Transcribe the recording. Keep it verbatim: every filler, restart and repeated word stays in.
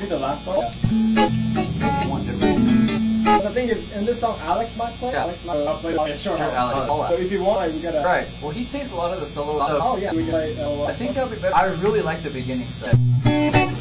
be the last part. You want different. The thing is, in this song, Alex might play. Yeah. Alex might uh, play like a short Sure, house. Alex. So if you want, like, we gotta. Right. Well, he takes a lot of the solo stuff. Oh yeah, we can play. Uh, I think that'll be better. I really like the beginning stuff.